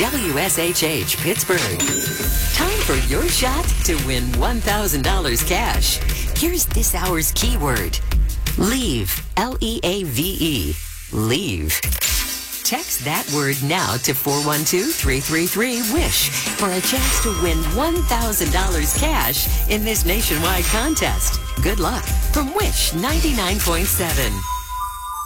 WSHH Pittsburgh. Time for your shot to win $1,000 cash. Here's this hour's keyword. Leave. L-E-A-V-E. Leave. Text that word now to 412-333-WISH for a chance to win $1,000 cash in this nationwide contest. Good luck from Wish 99.7.